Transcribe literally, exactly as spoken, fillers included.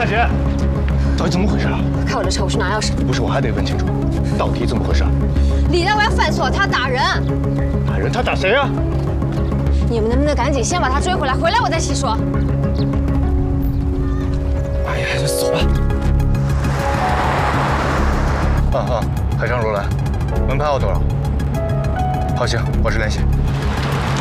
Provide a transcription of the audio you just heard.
夏姐，到底怎么回事啊？ 开我的车，我去拿钥匙。 不是，我还得问清楚，到底怎么回事？ 李大为犯错，他要打人。 打人？他打谁啊？ 你们能不能赶紧先把他追回来？回来我再细说。 哎呀，就走吧。啊啊，海上如兰，门牌号多少？好，行，保持联系。